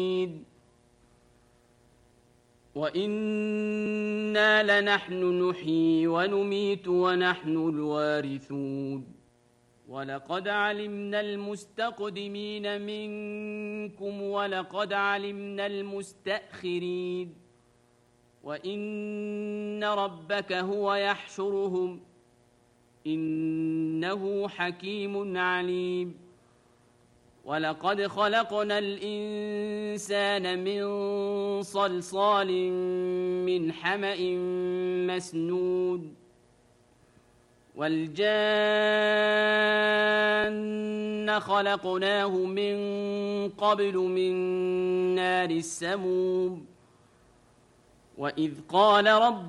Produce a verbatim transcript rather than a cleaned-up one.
وإنا لنحن نحيي ونميت ونحن الوارثون ولقد علمنا المستقدمين منكم ولقد علمنا المستأخرين وإن ربك هو يحشرهم إنه حكيم عليم ولقد خلقنا الإنسان من صلصال من حمأ مسنون والجان خلقناه من قبل من نار السموم وإذ قال رب